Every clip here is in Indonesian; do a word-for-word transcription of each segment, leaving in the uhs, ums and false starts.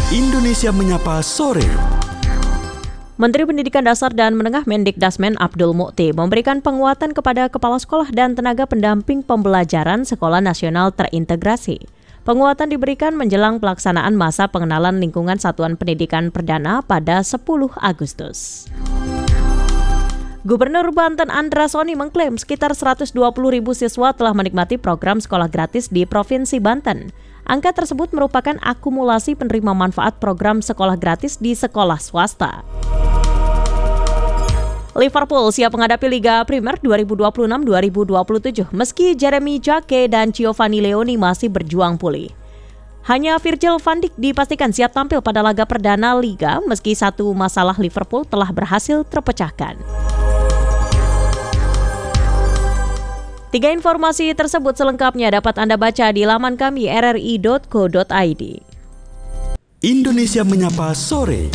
Indonesia Menyapa Sore. Menteri Pendidikan Dasar dan Menengah Mendikdasmen Abdul Mukti memberikan penguatan kepada kepala sekolah dan tenaga pendamping pembelajaran Sekolah Nasional Terintegrasi. Penguatan diberikan menjelang pelaksanaan masa pengenalan lingkungan Satuan Pendidikan Perdana pada sepuluh Agustus. Gubernur Banten Andra Soni mengklaim sekitar seratus dua puluh ribu siswa telah menikmati program sekolah gratis di Provinsi Banten. Angka tersebut merupakan akumulasi penerima manfaat program sekolah gratis di sekolah swasta. Liverpool siap menghadapi Liga Primer dua ribu dua puluh enam dua ribu dua puluh tujuh meski Jeremy Jake dan Giovanni Leoni masih berjuang pulih. Hanya Virgil van Dijk dipastikan siap tampil pada laga perdana Liga meski satu masalah Liverpool telah berhasil terpecahkan. Tiga informasi tersebut selengkapnya dapat Anda baca di laman kami r r i dot co dot i d. Indonesia Menyapa Sore.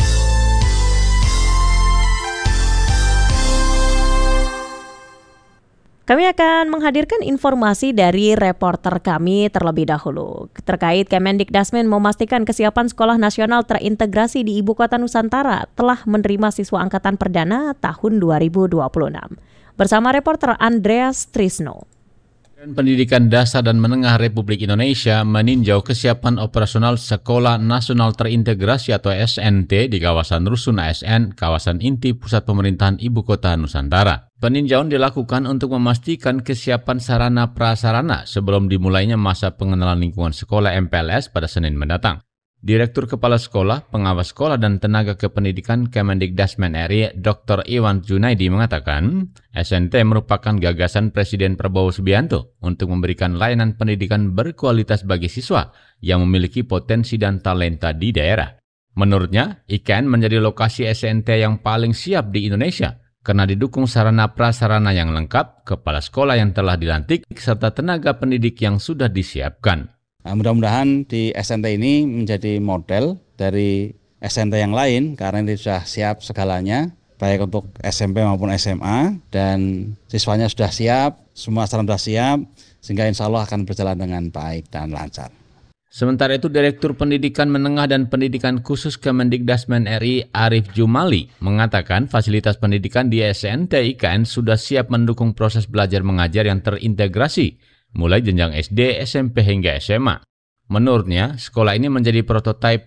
Kami akan menghadirkan informasi dari reporter kami terlebih dahulu. Terkait Kemendikdasmen memastikan kesiapan Sekolah Nasional Terintegrasi di Ibu Kota Nusantara telah menerima siswa angkatan perdana tahun dua ribu dua puluh enam. Bersama reporter Andreas Trisno. Pendidikan Dasar dan Menengah Republik Indonesia meninjau kesiapan operasional Sekolah Nasional Terintegrasi atau S N T di kawasan Rusun A S N, kawasan inti pusat pemerintahan Ibu Kota Nusantara. Peninjauan dilakukan untuk memastikan kesiapan sarana prasarana sebelum dimulainya masa pengenalan lingkungan sekolah M P L S pada Senin mendatang. Direktur Kepala Sekolah, Pengawas Sekolah dan Tenaga Kependidikan Kemendikdasmen R I, Doktor Iwan Junaidi mengatakan, S N T merupakan gagasan Presiden Prabowo Subianto untuk memberikan layanan pendidikan berkualitas bagi siswa yang memiliki potensi dan talenta di daerah. Menurutnya, I K N menjadi lokasi S N T yang paling siap di Indonesia karena didukung sarana prasarana yang lengkap, kepala sekolah yang telah dilantik, serta tenaga pendidik yang sudah disiapkan. Nah, mudah-mudahan di S N T ini menjadi model dari S N T yang lain karena ini sudah siap segalanya, baik untuk S M P maupun S M A, dan siswanya sudah siap, semua sarana sudah siap, sehingga insya Allah akan berjalan dengan baik dan lancar. Sementara itu, Direktur Pendidikan Menengah dan Pendidikan Khusus Kemendikdasmen R I, Arif Jumali, mengatakan fasilitas pendidikan di S N T I K N sudah siap mendukung proses belajar mengajar yang terintegrasi, mulai jenjang S D, S M P hingga S M A. Menurutnya, sekolah ini menjadi prototipe